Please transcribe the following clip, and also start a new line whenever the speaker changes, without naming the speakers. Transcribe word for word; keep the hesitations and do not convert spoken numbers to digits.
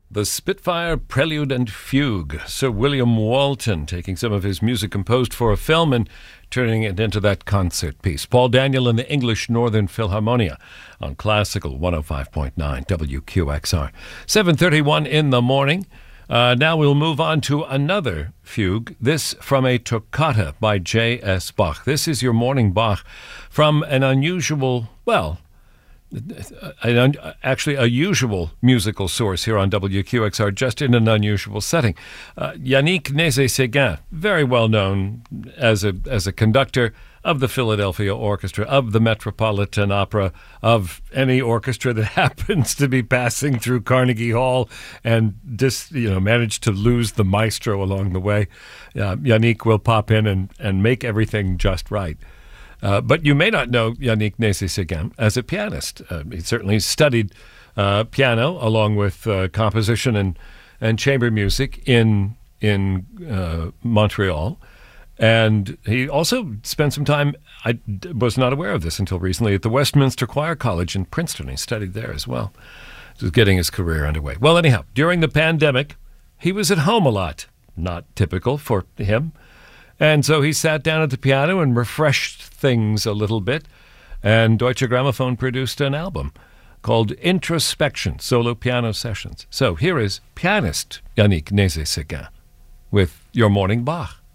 The Spitfire Prelude and Fugue, Sir William Walton taking some of his music composed for a film and turning it into that concert piece. Paul Daniel and the English Northern Philharmonia on Classical one oh five point nine W Q X R. seven thirty-one in the morning. Uh, now we'll move on to another fugue, this from a toccata by J S Bach. This is your morning Bach from an unusual, well, An, actually a usual musical source here on W Q X R, just in an unusual setting. Uh, Yannick Nézet-Séguin, very well known as a as a conductor of the Philadelphia Orchestra, of the Metropolitan Opera, of any orchestra that happens to be passing through Carnegie Hall and just, you know, managed to lose the maestro along the way. Uh, Yannick will pop in and, and make everything just right. Uh, but you may not know Yannick Nézet-Séguin as a pianist. Uh, he certainly studied uh, piano along with uh, composition and, and chamber music in in uh, Montreal. And he also spent some time, I d- was not aware of this until recently, at the Westminster Choir College in Princeton. He studied there as well. Just getting his career underway. Well, anyhow, during the pandemic, he was at home a lot. Not typical for him. And so he sat down at the piano and refreshed things a little bit. And Deutsche Grammophon produced an album called Introspection, Solo Piano Sessions. So here is pianist Yannick Nézet-Séguin with Your Morning Bach.